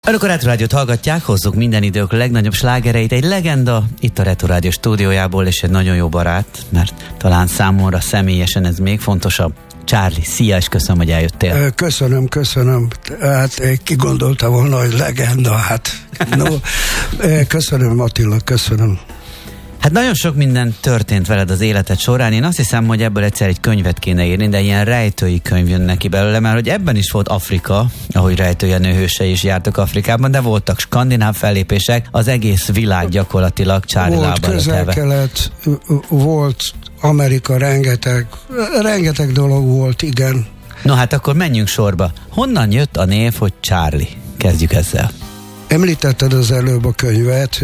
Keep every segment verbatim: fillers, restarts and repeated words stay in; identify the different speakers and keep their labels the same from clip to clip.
Speaker 1: Önök a Retro Rádiót hallgatják, hozzuk minden idők legnagyobb slágereit, egy legenda itt a Retro Rádió stúdiójából, és egy nagyon jó barát, mert talán számomra személyesen ez még fontosabb. Charlie, szia, és köszönöm, hogy eljöttél.
Speaker 2: Köszönöm, köszönöm. Hát ki gondolta volna, hogy legenda, hát no. Köszönöm, Attila, köszönöm.
Speaker 1: Hát nagyon sok minden történt veled az életed során. Én azt hiszem, hogy ebből egyszer egy könyvet kéne írni, de ilyen rejtői könyv jön neki belőle, mert hogy ebben is volt Afrika, ahogy Rejtő Jenő hősei is jártak Afrikában, de voltak skandináv fellépések, az egész világ gyakorlatilag Charlie lába
Speaker 2: Volt Közel-Kelet, volt Amerika, rengeteg, rengeteg dolog volt, igen.
Speaker 1: No hát akkor menjünk sorba. Honnan jött a név, hogy Charlie? Kezdjük ezzel.
Speaker 2: Említetted az előbb a könyvet.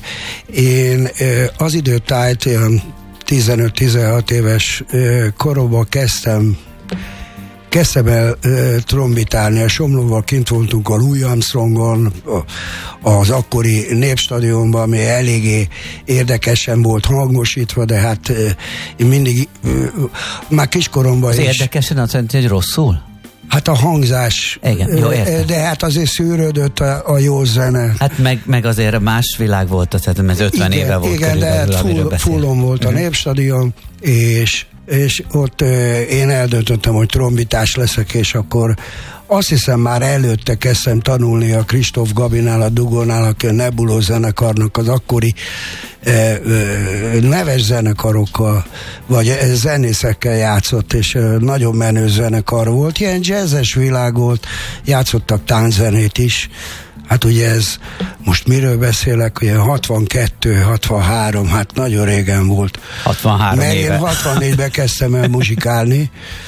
Speaker 2: Én az időtájt ilyen tizenöt-tizenhat éves koromban kezdtem kezdtem el trombitálni. A Somlóval kint voltunk a Louis Armstrongon, az akkori Népstadionban, ami eléggé érdekesen volt hangosítva, de hát én mindig már kiskoromban
Speaker 1: az
Speaker 2: is...
Speaker 1: Érdekesen azt jelenti, hogy rosszul?
Speaker 2: Hát a hangzás,
Speaker 1: igen, jó,
Speaker 2: de hát azért szűrődött a, a jó zene.
Speaker 1: Hát meg, meg azért más világ volt, tehát ez ötven igen, éve volt.
Speaker 2: Igen, de hát full, fullon volt uh-huh. a Népstadion, és, és ott euh, én eldöntöttem, hogy trombitás leszek, és akkor azt hiszem már előtte kezdtem tanulni a Kristóf Gabinál, a Dugónál, aki a Nebuló zenekarnak az akkori eh, eh, neves zenekarokkal, vagy zenészekkel játszott, és eh, nagyon menő zenekar volt, ilyen jazzes világ volt, játszottak tánczenét is. Hát ugye ez, most miről beszélek, ilyen hatvankettő hatvanhárom, hát nagyon régen volt.
Speaker 1: hatvanhárom
Speaker 2: Mert
Speaker 1: éve.
Speaker 2: én hatvannégyben kezdtem el muzsikálni,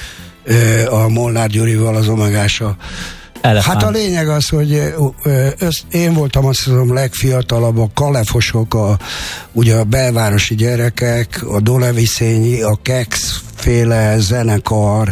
Speaker 2: a Molnár Gyurival, az Omegása. Hát a lényeg az, hogy össz, én voltam azt hiszem legfiatalabb, a kalefosok, a, ugye a belvárosi gyerekek, a Doleviszényi, a Kex féle zenekarnak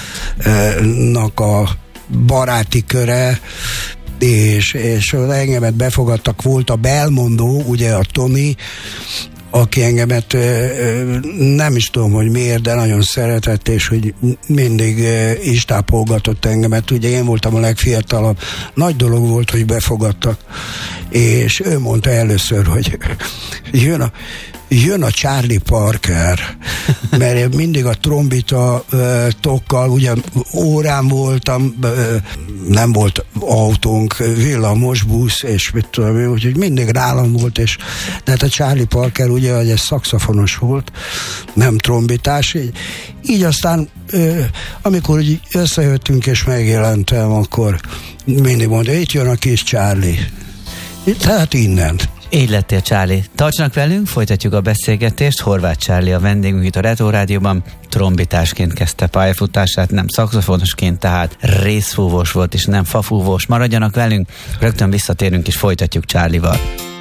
Speaker 2: a baráti köre, és, és engemet befogadtak, volt a Belmondó, ugye a Tomi, aki engemet nem is tudom, hogy miért, de nagyon szeretett, és hogy mindig is tápolgatott engemet. Ugye én voltam a legfiatalabb. Nagy dolog volt, hogy befogadtak. És ő mondta először, hogy jön a, jön a Charlie Parker, mert mindig a trombita uh, tokkal, ugye órán voltam, uh, nem volt autónk, villamos busz, és mit tudom én, úgyhogy mindig nálam volt, és de hát a Charlie Parker ugye, hogy ez szaxofonos volt, nem trombitás, így, így aztán uh, amikor így összejöttünk és megjelentem, akkor mindig mondta, itt jön a kis Charlie. Tehát innen.
Speaker 1: Így lettél, Charlie. Tartsanak velünk, folytatjuk a beszélgetést. Horváth Charlie a vendégünk itt a Retro Rádióban. Trombitásként kezdte pályafutását, nem szaxofonosként, tehát részfúvós volt és nem fafúvós. Maradjanak velünk, rögtön visszatérünk és folytatjuk Charlie-val.